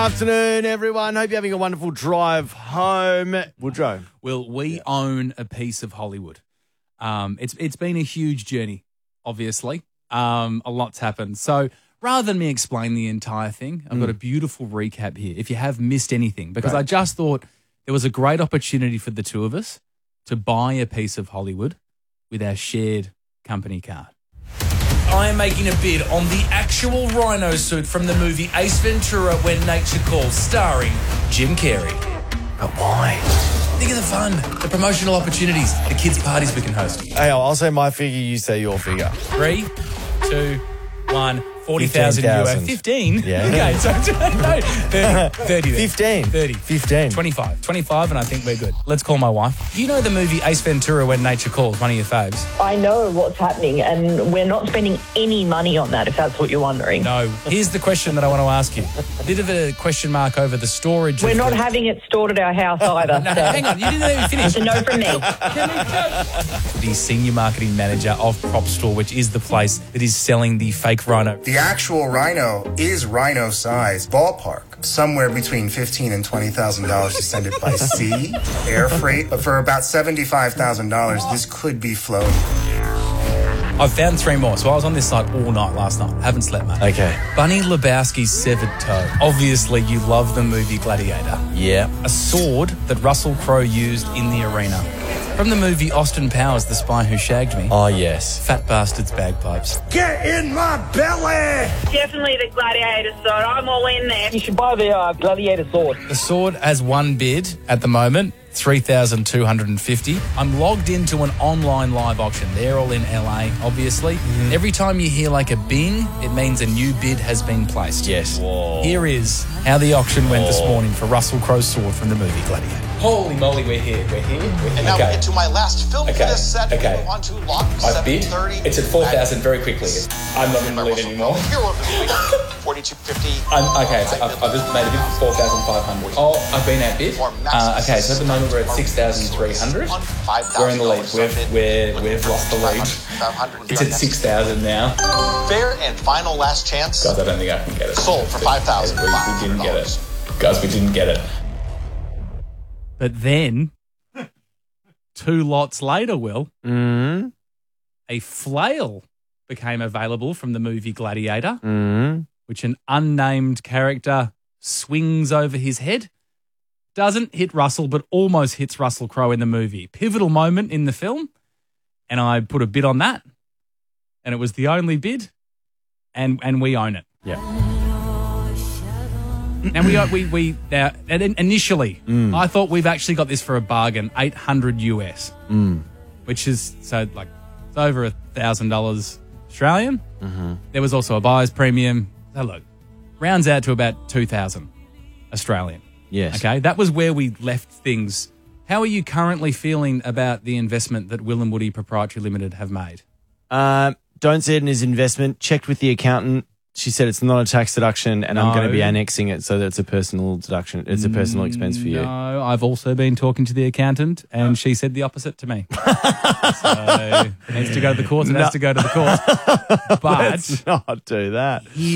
afternoon, everyone. Hope you're having a wonderful drive home. Woodrow. Well, we own a piece of Hollywood. It's been a huge journey, obviously. A lot's happened. So rather than me explain the entire thing, I've got a beautiful recap here if you have missed anything, because I just thought there was a great opportunity for the two of us to buy a piece of Hollywood with our shared company card. I am making a bid on the actual rhino suit from the movie Ace Ventura When Nature Calls, starring Jim Carrey. But why? Think of the fun, the promotional opportunities, the kids' parties we can host. Hey, I'll say my figure, you say your figure. 3, 2, 1, 40,000 US. 15? Yeah. Okay, so no, 30 then. 15. 30. 15. 25, and I think we're good. Let's call my wife. Do you know the movie Ace Ventura When Nature Calls, one of your faves? I know what's happening, and we're not spending any money on that, if that's what you're wondering. No. Here's the question that I want to ask you. A bit of a question mark over the storage. We're not having it stored at our house either. No, so. hang on. You didn't let me finish. It's a no from me. The senior marketing manager of Prop Store, which is the place that is selling the fake rhino. The actual rhino is rhino size, ballpark. Somewhere between $15,000 and $20,000 to send it by sea, air freight. But for about $75,000, this could be flown. I've found 3 more, so I was on this site all night last night. Haven't slept, mate. Okay. Bunny Lebowski's severed toe. Obviously, you love the movie Gladiator. Yeah. A sword that Russell Crowe used in the arena. From the movie Austin Powers, The Spy Who Shagged Me. Oh, yes. Fat Bastard's Bagpipes. Get in my belly! Definitely the Gladiator sword. I'm all in there. You should buy the Gladiator sword. The sword has one bid at the moment, $3,250. I'm logged into an online live auction. They're all in LA, obviously. Every time you hear like a bing, it means a new bid has been placed. Yes. Whoa. Here is how the auction went this morning for Russell Crowe's sword from the movie Gladiator. Holy moly, we're here. And now we get to my last film for this set. Okay. We go on to lot I've bid. 730. It's at 4,000 very quickly. I'm not in the lead anymore. Hero of this week, 4250. Okay, so I've just made a bid for 4,500. Oh, I've been outbid. Okay, so at the moment we're at 6,300. We're in the lead. We've lost the lead. It's at 6,000 now. Fair and final last chance. Guys, I don't think I can get it. Sold for $5,500. We didn't get it. Guys, we didn't get it. But then, 2 lots later, Will, a flail became available from the movie Gladiator, which an unnamed character swings over his head. Doesn't hit Russell, but almost hits Russell Crowe in the movie. Pivotal moment in the film, and I put a bid on that, and it was the only bid, and we own it. Yeah. And initially, I thought we've actually got this for a bargain, $800 US, which is so like it's over $1,000 Australian. There was also a buyer's premium. So look, rounds out to about 2,000 Australian. Yes. Okay, that was where we left things. How are you currently feeling about the investment that Will and Woody Proprietary Limited have made? Don't see it as investment. Checked with the accountant. She said it's not a tax deduction, and I'm going to be annexing it so that it's a personal deduction. It's a personal expense for you. No, I've also been talking to the accountant, and she said the opposite to me. So it needs to go to the courts. It has to go to the courts. But let's not do that.